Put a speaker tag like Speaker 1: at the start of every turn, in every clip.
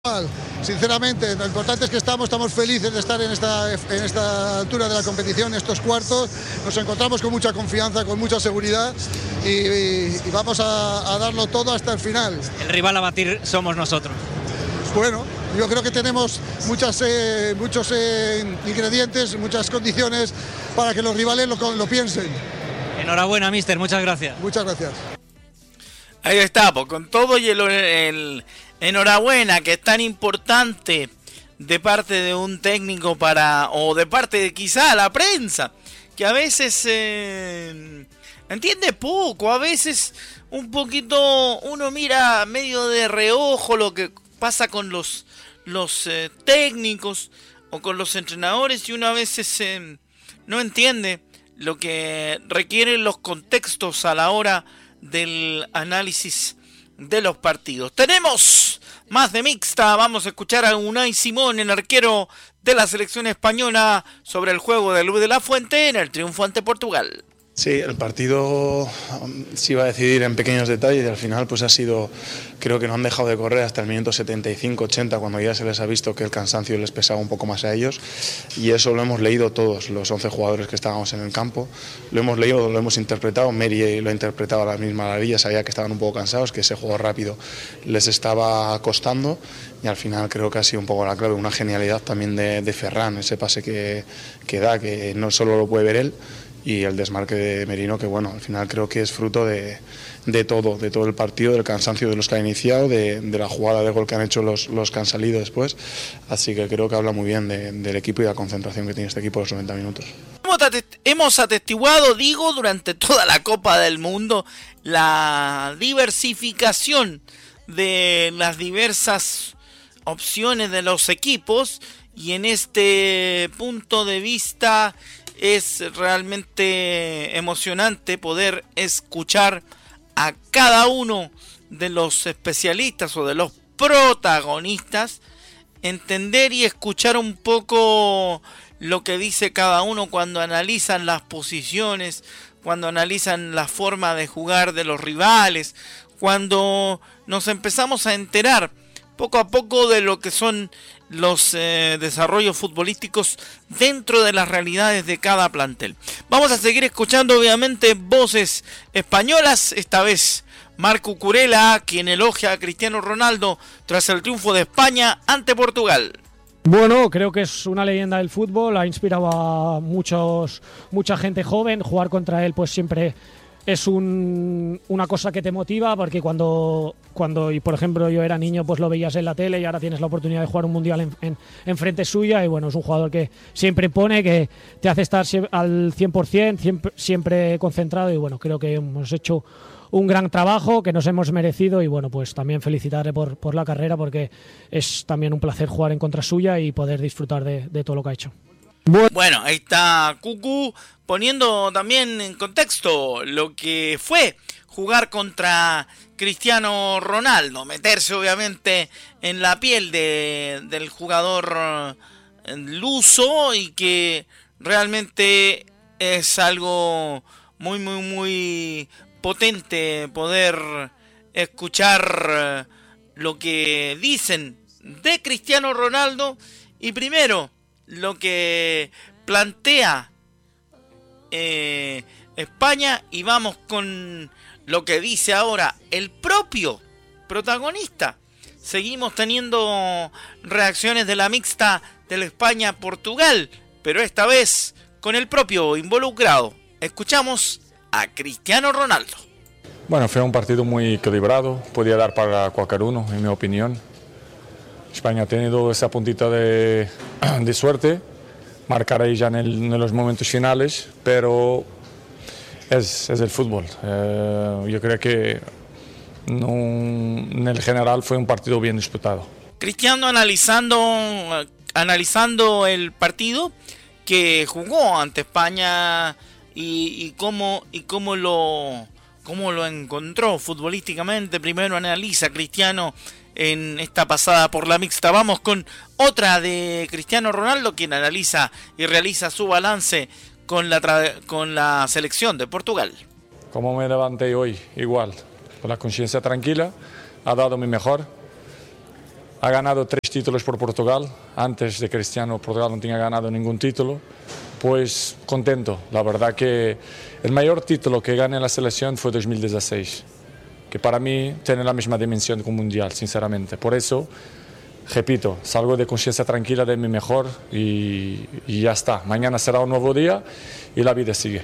Speaker 1: Sinceramente, lo importante es que estamos felices de estar en esta altura de la competición, estos cuartos. Nos encontramos con mucha confianza, con mucha seguridad y vamos a darlo todo hasta el final.
Speaker 2: El rival a batir somos nosotros.
Speaker 1: Bueno, yo creo que tenemos muchos ingredientes, muchas condiciones para que los rivales lo piensen.
Speaker 2: Enhorabuena, míster, muchas gracias.
Speaker 1: Muchas gracias.
Speaker 3: Ahí está, pues con todo y el enhorabuena, que es tan importante de parte de un técnico o de parte de quizá la prensa, que a veces entiende poco, a veces un poquito uno mira medio de reojo lo que pasa con los técnicos o con los entrenadores, y uno a veces no entiende lo que requieren los contextos a la hora del análisis de los partidos. Tenemos más de mixta. Vamos a escuchar a Unai Simón, el arquero de la selección española, sobre el juego de Luis de la Fuente en el triunfo ante Portugal.
Speaker 4: Sí, el partido se iba a decidir en pequeños detalles y al final pues ha sido, creo que no han dejado de correr hasta el minuto 75-80, cuando ya se les ha visto que el cansancio les pesaba un poco más a ellos, y eso lo hemos leído todos los 11 jugadores que estábamos en el campo, lo hemos leído, lo hemos interpretado. Mary lo ha interpretado a la misma maravilla, sabía que estaban un poco cansados, que ese juego rápido les estaba costando, y al final creo que ha sido un poco la clave, una genialidad también de Ferran, ese pase que da, que no solo lo puede ver él, y el desmarque de Merino, que bueno, al final creo que es fruto de todo el partido, del cansancio de los que han iniciado, de la jugada de gol que han hecho los que han salido después, así que creo que habla muy bien del equipo y de la concentración que tiene este equipo los 90 minutos.
Speaker 3: Hemos atestiguado, durante toda la Copa del Mundo, la diversificación de las diversas opciones de los equipos, y en este punto de vista es realmente emocionante poder escuchar a cada uno de los especialistas o de los protagonistas, entender y escuchar un poco lo que dice cada uno cuando analizan las posiciones, cuando analizan la forma de jugar de los rivales, cuando nos empezamos a enterar poco a poco de lo que son los desarrollos futbolísticos dentro de las realidades de cada plantel. Vamos a seguir escuchando obviamente voces españolas, esta vez Marc Cucurella, quien elogia a Cristiano Ronaldo tras el triunfo de España ante Portugal.
Speaker 5: Bueno, creo que es una leyenda del fútbol, ha inspirado a mucha gente joven. Jugar contra él pues siempre es una cosa que te motiva, porque cuando y por ejemplo yo era niño, pues lo veías en la tele, y ahora tienes la oportunidad de jugar un mundial en frente suya, y bueno, es un jugador que siempre impone, que te hace estar al 100%, siempre concentrado, y bueno, creo que hemos hecho un gran trabajo que nos hemos merecido, y bueno, pues también felicitarle por la carrera, porque es también un placer jugar en contra suya y poder disfrutar de todo lo que ha hecho.
Speaker 3: Bueno, ahí está Cucu poniendo también en contexto lo que fue jugar contra Cristiano Ronaldo, meterse obviamente en la piel del jugador luso, y que realmente es algo muy, muy, muy potente poder escuchar lo que dicen de Cristiano Ronaldo, y primero lo que plantea España, y vamos con lo que dice ahora el propio protagonista. Seguimos teniendo reacciones de la mixta de España-Portugal, pero esta vez con el propio involucrado. Escuchamos a Cristiano Ronaldo.
Speaker 6: Bueno, fue un partido muy equilibrado, podía dar para cualquier uno, en mi opinión. España ha tenido esa puntita de suerte, marcar ahí ya en los momentos finales, pero es el fútbol. Yo creo que en el general fue un partido bien disputado.
Speaker 3: Cristiano analizando el partido que jugó ante España y cómo lo encontró futbolísticamente. Primero analiza Cristiano en esta pasada por la mixta. Vamos con otra de Cristiano Ronaldo, quien analiza y realiza su balance con la selección de Portugal.
Speaker 6: Como me levanté hoy, igual, con la conciencia tranquila, ha dado mi mejor. Ha ganado 3 títulos por Portugal. Antes de Cristiano, Portugal no tenía ganado ningún título. Pues contento. La verdad que el mayor título que gané en la selección fue 2016, que para mí tiene la misma dimensión que un mundial, sinceramente. Por eso, repito, salgo de conciencia tranquila de mi mejor y ya está. Mañana será un nuevo día y la vida sigue.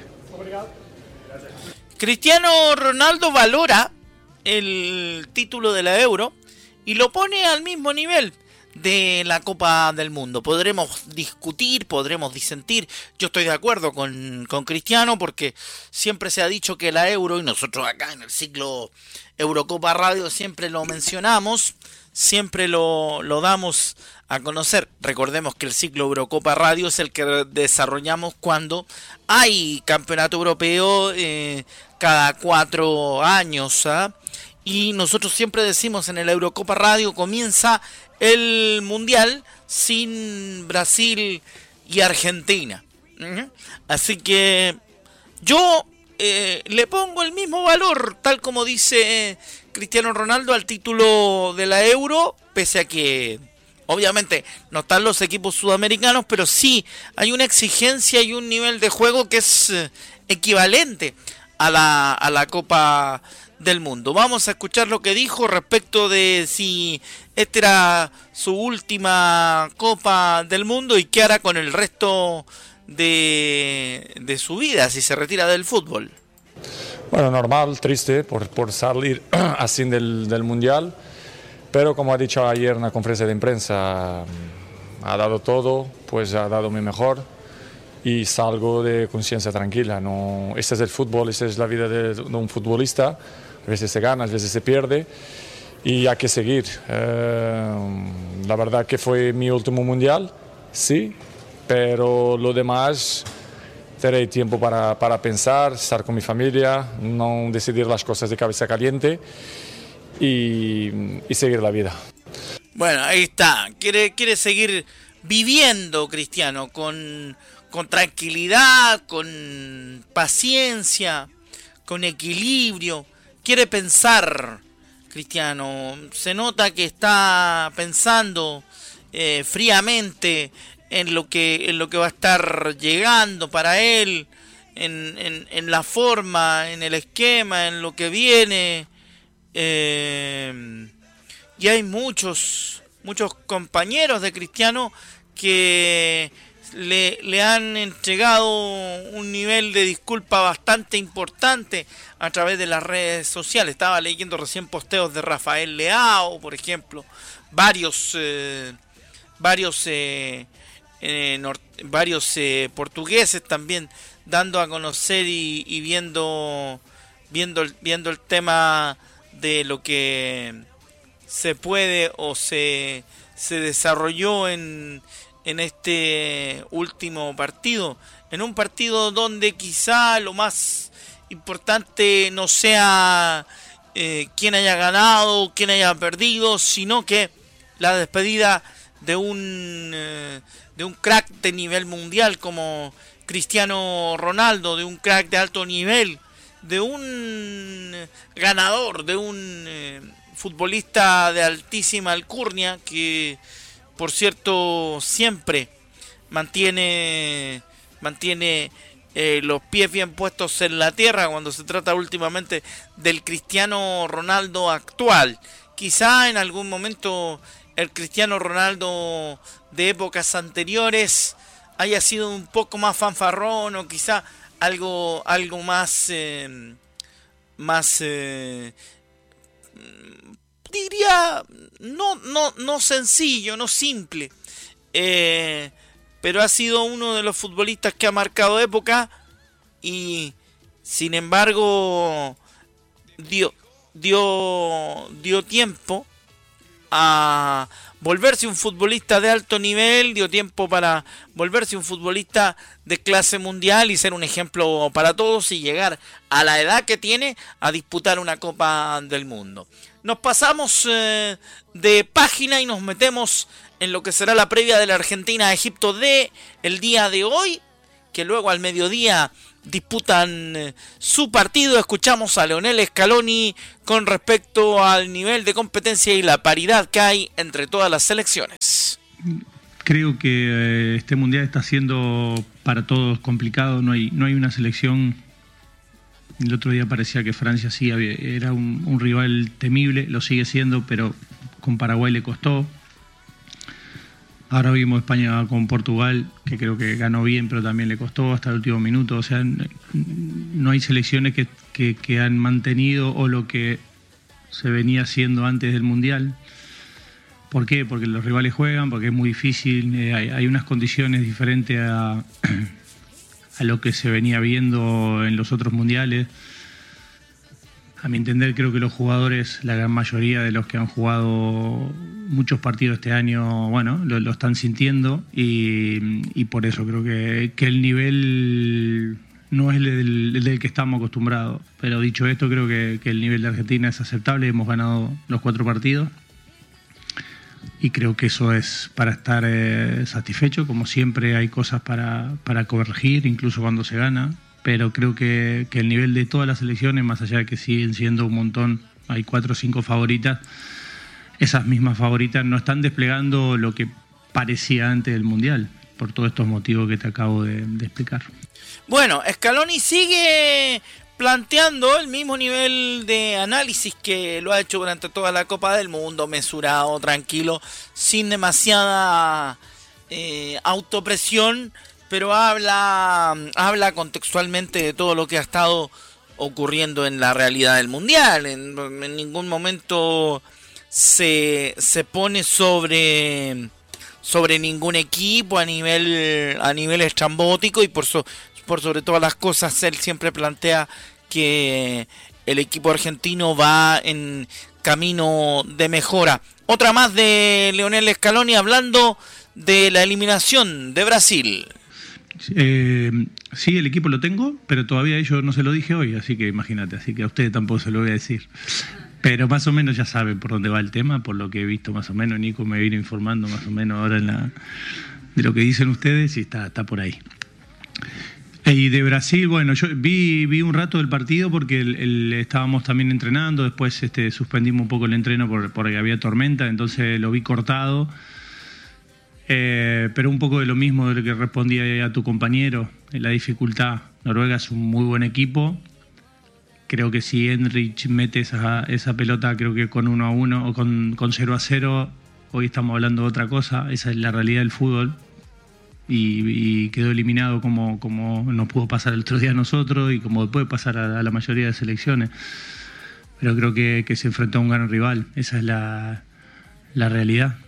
Speaker 3: Cristiano Ronaldo valora el título de la Euro y lo pone al mismo nivel de la Copa del Mundo. Podremos discutir, podremos disentir. Yo estoy de acuerdo con Cristiano porque siempre se ha dicho que la Euro, y nosotros acá en el ciclo Eurocopa Radio siempre lo mencionamos, siempre lo damos a conocer. Recordemos que el ciclo Eurocopa Radio es el que desarrollamos cuando hay campeonato europeo cada 4 años, ¿ah? Y nosotros siempre decimos en el Eurocopa Radio comienza el Mundial sin Brasil y Argentina. Así que yo le pongo el mismo valor, tal como dice Cristiano Ronaldo, al título de la Euro, pese a que obviamente no están los equipos sudamericanos, pero sí hay una exigencia y un nivel de juego que es equivalente a la Copa del Mundo. Vamos a escuchar lo que dijo respecto de si esta era su última Copa del Mundo y qué hará con el resto de su vida, si se retira del fútbol.
Speaker 6: Bueno, normal, triste por salir así del Mundial, pero como ha dicho ayer en la conferencia de prensa, ha dado todo, pues ha dado mi mejor y salgo de conciencia tranquila. No, este es el fútbol, esta es la vida de un futbolista. A veces se gana, a veces se pierde y hay que seguir. La verdad que fue mi último mundial, sí, pero lo demás tendré tiempo para pensar, estar con mi familia, no decidir las cosas de cabeza caliente y seguir la vida.
Speaker 3: Bueno, ahí está. Quiere seguir viviendo, Cristiano, con tranquilidad, con paciencia, con equilibrio. Quiere pensar, Cristiano. Se nota que está pensando fríamente en lo que va a estar llegando para él, en la forma, en el esquema, en lo que viene. Y hay muchos compañeros de Cristiano que le han entregado un nivel de disculpa bastante importante a través de las redes sociales. Estaba leyendo recién posteos de Rafael Leao, por ejemplo, varios portugueses también dando a conocer y viendo el tema de lo que se puede o se desarrolló en este último partido, en un partido donde quizá lo más importante no sea quién haya ganado, quién haya perdido, sino que la despedida de un crack de nivel mundial como Cristiano Ronaldo, de un crack de alto nivel, de un ganador, de un futbolista de altísima alcurnia que, por cierto, siempre mantiene los pies bien puestos en la tierra cuando se trata últimamente del Cristiano Ronaldo actual. Quizá en algún momento el Cristiano Ronaldo de épocas anteriores haya sido un poco más fanfarrón o quizá algo más diría no sencillo, no simple, pero ha sido uno de los futbolistas que ha marcado época y sin embargo dio tiempo a volverse un futbolista de alto nivel, dio tiempo para volverse un futbolista de clase mundial y ser un ejemplo para todos y llegar a la edad que tiene a disputar una Copa del Mundo. Nos pasamos de página y nos metemos en lo que será la previa de la Argentina a Egipto de el día de hoy, que luego al mediodía disputan su partido. Escuchamos a Leonel Scaloni con respecto al nivel de competencia y la paridad que hay entre todas las selecciones.
Speaker 7: Creo que este mundial está siendo para todos complicado. No hay una selección. El otro día parecía que Francia sí era un rival temible, lo sigue siendo, pero con Paraguay le costó. Ahora vimos España con Portugal, que creo que ganó bien, pero también le costó hasta el último minuto. O sea, no hay selecciones que han mantenido o lo que se venía haciendo antes del Mundial. ¿Por qué? Porque los rivales juegan, porque es muy difícil, hay unas condiciones diferentes a lo que se venía viendo en los otros mundiales. A mi entender, creo que los jugadores, la gran mayoría de los que han jugado muchos partidos este año, bueno, lo están sintiendo y por eso creo que el nivel no es el del que estamos acostumbrados. Pero dicho esto, creo que el nivel de Argentina es aceptable. Hemos ganado los 4 partidos y creo que eso es para estar satisfecho. Como siempre hay cosas para corregir, incluso cuando se gana. Pero creo que el nivel de todas las selecciones, más allá de que siguen siendo un montón, hay 4 o 5 favoritas, esas mismas favoritas no están desplegando lo que parecía antes del Mundial, por todos estos motivos que te acabo de explicar.
Speaker 3: Bueno, Scaloni sigue planteando el mismo nivel de análisis que lo ha hecho durante toda la Copa del Mundo, mesurado, tranquilo, sin demasiada autopresión, pero habla contextualmente de todo lo que ha estado ocurriendo en la realidad del Mundial. En ningún momento se pone sobre ningún equipo a nivel estrambótico, y por sobre todas las cosas él siempre plantea que el equipo argentino va en camino de mejora. Otra más de Leonel Scaloni hablando de la eliminación de Brasil.
Speaker 7: Sí, el equipo lo tengo, pero todavía yo no se lo dije hoy, así que imagínate, así que a ustedes tampoco se lo voy a decir. Pero más o menos ya saben por dónde va el tema, por lo que he visto más o menos. Nico me vino informando más o menos ahora de lo que dicen ustedes y está por ahí. Y de Brasil, bueno, yo vi un rato del partido porque estábamos también entrenando, después suspendimos un poco el entreno porque había tormenta, entonces lo vi cortado. Pero un poco de lo mismo de lo que respondía a tu compañero, la dificultad. Noruega es un muy buen equipo. Creo que si Henrich mete esa pelota, creo que con 1-1 o con 0-0, hoy estamos hablando de otra cosa. Esa es la realidad del fútbol. Y quedó eliminado como nos pudo pasar el otro día a nosotros y como puede pasar a la mayoría de selecciones. Pero creo que se enfrentó a un gran rival. Esa es la realidad.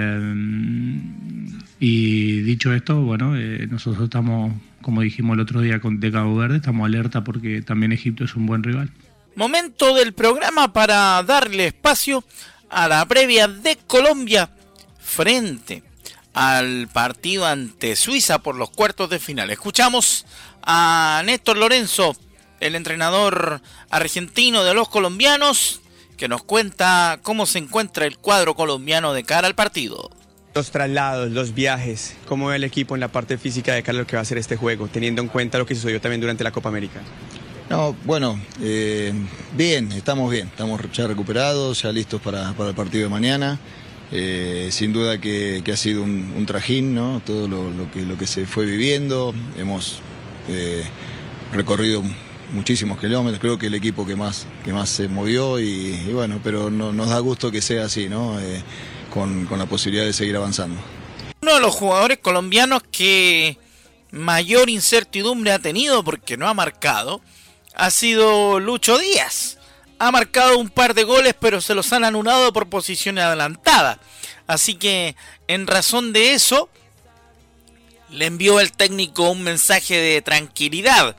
Speaker 7: Y dicho esto, bueno, nosotros estamos, como dijimos el otro día de Cabo Verde, estamos alerta porque también Egipto es un buen rival.
Speaker 3: Momento del programa para darle espacio a la previa de Colombia frente al partido ante Suiza por los cuartos de final. Escuchamos a Néstor Lorenzo, el entrenador argentino de los colombianos, que nos cuenta cómo se encuentra el cuadro colombiano de cara al partido.
Speaker 8: Los traslados, los viajes, cómo ve el equipo en la parte física de cara a lo que va a ser este juego, teniendo en cuenta lo que sucedió también durante la Copa América.
Speaker 9: No, bueno, bien, estamos ya recuperados, ya listos para el partido de mañana. Sin duda que ha sido un trajín, ¿no? Todo lo que se fue viviendo. Hemos recorrido muchísimos kilómetros, creo que el equipo que más se movió y bueno, pero nos da gusto que sea así, ¿no? Con la posibilidad de seguir avanzando.
Speaker 3: Uno de los jugadores colombianos que mayor incertidumbre ha tenido porque no ha marcado ha sido Lucho Díaz. Ha marcado un par de goles, pero se los han anulado por posiciones adelantadas. Así que en razón de eso le envió el técnico un mensaje de tranquilidad,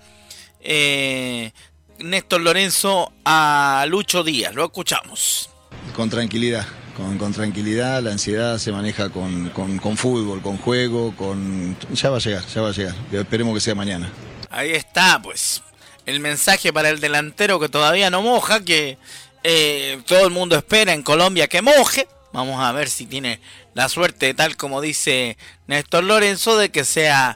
Speaker 3: Néstor Lorenzo, a Lucho Díaz. Lo escuchamos.
Speaker 9: Con tranquilidad, con tranquilidad. La ansiedad se maneja con fútbol, con juego, ya va a llegar. Esperemos que sea mañana.
Speaker 3: Ahí está, pues, el mensaje para el delantero que todavía no moja, que todo el mundo espera en Colombia que moje. Vamos a ver si tiene la suerte, tal como dice Néstor Lorenzo, de que sea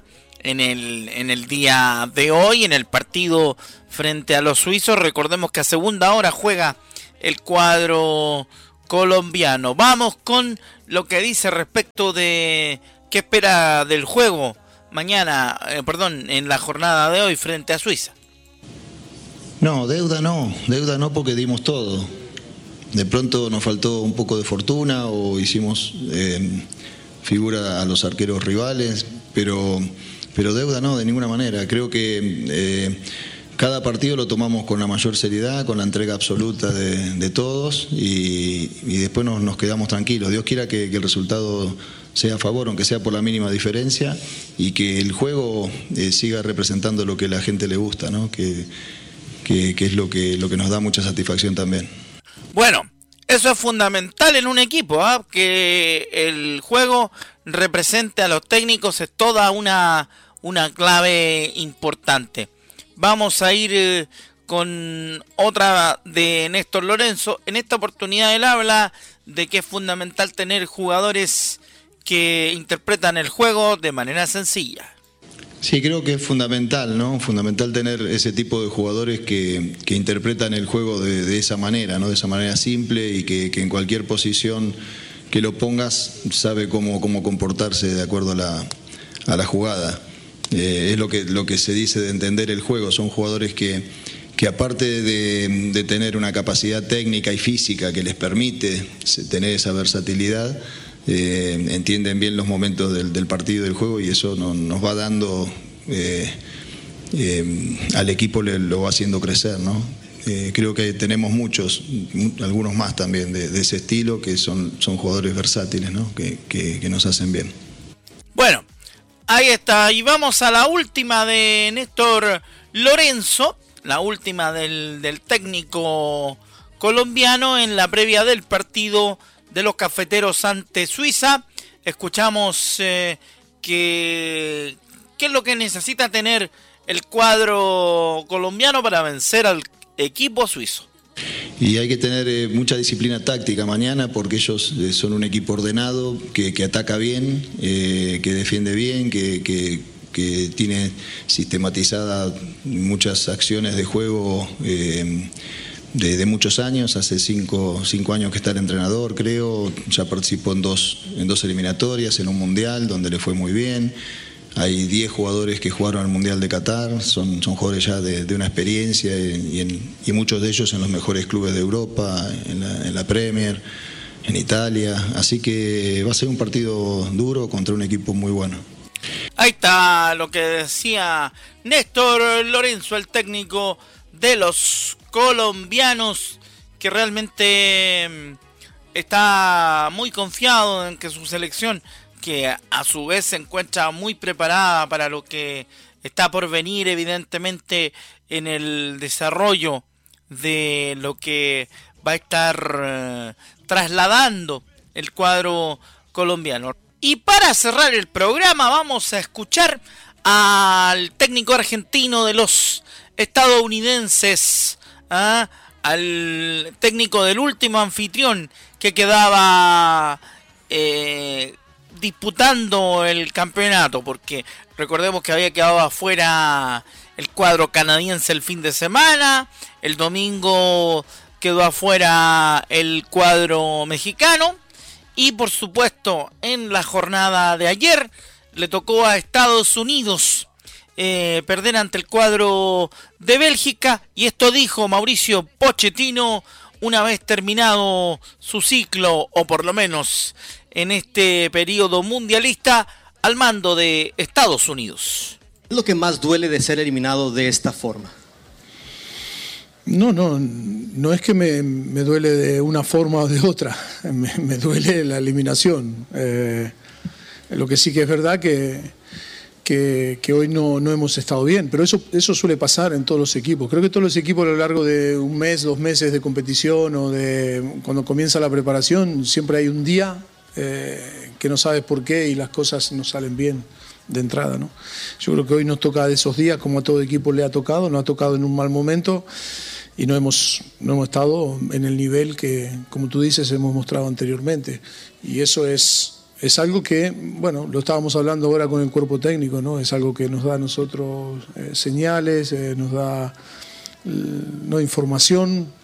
Speaker 3: en el día de hoy, en el partido frente a los suizos. Recordemos que a segunda hora juega el cuadro colombiano. Vamos con lo que dice respecto de qué espera del juego mañana, en la jornada de hoy frente a Suiza.
Speaker 9: No, deuda no porque dimos todo. De pronto nos faltó un poco de fortuna o hicimos figura a los arqueros rivales, pero deuda no, de ninguna manera. Creo que cada partido lo tomamos con la mayor seriedad, con la entrega absoluta de todos y después nos quedamos tranquilos. Dios quiera que el resultado sea a favor, aunque sea por la mínima diferencia, y que el juego siga representando lo que a la gente le gusta, ¿no? Que es lo que nos da mucha satisfacción también.
Speaker 3: Bueno, eso es fundamental en un equipo, ¿eh? Que el juego represente a los técnicos es toda una clave importante. Vamos a ir con otra de Néstor Lorenzo. En esta oportunidad él habla de que es fundamental tener jugadores que interpretan el juego de manera sencilla.
Speaker 9: Sí, creo que es fundamental, ¿no? Fundamental tener ese tipo de jugadores que interpretan el juego de esa manera, ¿no? De esa manera simple y que en cualquier posición que lo pongas sabe cómo comportarse de acuerdo a la jugada. Es lo que se dice de entender el juego. Son jugadores que aparte de tener una capacidad técnica y física que les permite tener esa versatilidad, entienden bien los momentos del partido y del juego, y eso nos va dando al equipo, lo va haciendo crecer, ¿no? Creo que tenemos algunos más también de ese estilo, que son jugadores versátiles, ¿no? Que nos hacen bien.
Speaker 3: Bueno, ahí está, y vamos a la última de Néstor Lorenzo, la última del técnico colombiano en la previa del partido de los cafeteros ante Suiza. Escuchamos qué es lo que necesita tener el cuadro colombiano para vencer al equipo suizo.
Speaker 9: Y hay que tener mucha disciplina táctica mañana, porque ellos son un equipo ordenado, que ataca bien, que defiende bien, que tiene sistematizadas muchas acciones de juego de muchos años. Hace 5 años que está el entrenador, creo. Ya participó en dos eliminatorias, en un mundial donde le fue muy bien. Hay 10 jugadores que jugaron al Mundial de Qatar, son jugadores ya de una experiencia y muchos de ellos en los mejores clubes de Europa, en la Premier, en Italia. Así que va a ser un partido duro contra un equipo muy bueno.
Speaker 3: Ahí está lo que decía Néstor Lorenzo, el técnico de los colombianos, que realmente está muy confiado en que su selección, que a su vez se encuentra muy preparada para lo que está por venir, evidentemente en el desarrollo de lo que va a estar trasladando el cuadro colombiano. Y para cerrar el programa vamos a escuchar al técnico argentino de los estadounidenses, al técnico del último anfitrión que quedaba disputando el campeonato, porque recordemos que había quedado afuera el cuadro canadiense el fin de semana, el domingo quedó afuera el cuadro mexicano, y por supuesto en la jornada de ayer le tocó a Estados Unidos perder ante el cuadro de Bélgica, y esto dijo Mauricio Pochettino una vez terminado su ciclo, o por lo menos en este periodo mundialista, al mando de Estados Unidos.
Speaker 10: ¿Qué es lo que más duele de ser eliminado de esta forma?
Speaker 11: No es que me duele de una forma o de otra, me duele la eliminación. Lo que sí que es verdad que hoy no hemos estado bien, pero eso suele pasar en todos los equipos. Creo que todos los equipos a lo largo de un mes, 2 meses de competición o de cuando comienza la preparación, siempre hay un día que no sabes por qué y las cosas no salen bien de entrada, ¿no? Yo creo que hoy nos toca de esos días, como a todo equipo le ha tocado, nos ha tocado en un mal momento y no hemos estado en el nivel que, como tú dices, hemos mostrado anteriormente, y eso es es algo que, bueno, lo estábamos hablando ahora con el cuerpo técnico, ¿no? Es algo que nos da a nosotros señales, nos da información,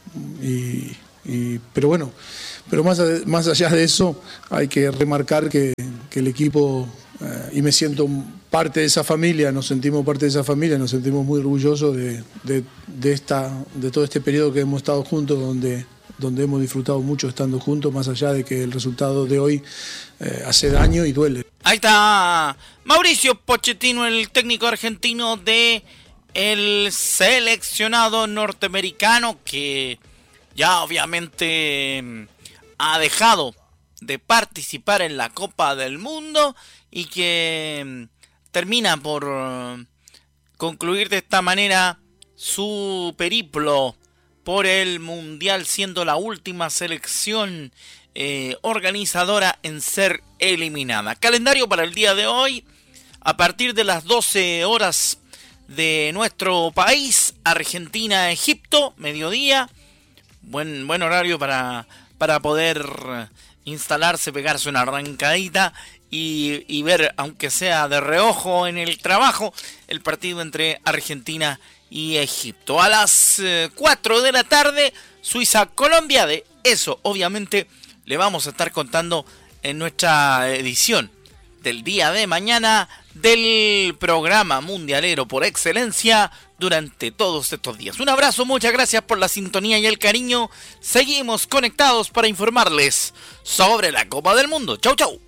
Speaker 11: pero bueno, pero más allá de eso hay que remarcar que el equipo, y me siento parte de esa familia, nos sentimos parte de esa familia, nos sentimos muy orgullosos de todo este periodo que hemos estado juntos, donde hemos disfrutado mucho estando juntos, más allá de que el resultado de hoy hace daño y duele.
Speaker 3: Ahí está Mauricio Pochettino, el técnico argentino de el seleccionado norteamericano, que ya obviamente ha dejado de participar en la Copa del Mundo y que termina por concluir de esta manera su periplo por el Mundial, siendo la última selección organizadora en ser eliminada. Calendario para el día de hoy: a partir de las 12 horas de nuestro país, Argentina-Egipto, mediodía. Buen horario para poder instalarse, pegarse una arrancadita y ver, aunque sea de reojo en el trabajo, el partido entre Argentina y Egipto. A las 4 de la tarde, Suiza-Colombia. De eso, obviamente, le vamos a estar contando en nuestra edición del día de mañana del programa mundialero por excelencia durante todos estos días. Un abrazo, muchas gracias por la sintonía y el cariño. Seguimos conectados para informarles sobre la Copa del Mundo. Chau, chau.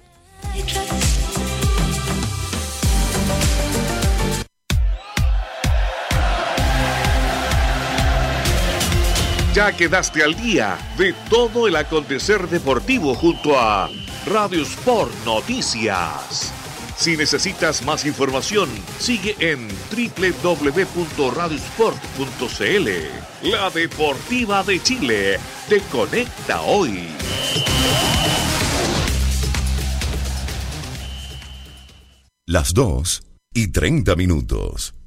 Speaker 12: Ya quedaste al día de todo el acontecer deportivo junto a Radio Sport Noticias. Si necesitas más información, sigue en www.radiosport.cl. La Deportiva de Chile te conecta hoy.
Speaker 13: Las 2:30.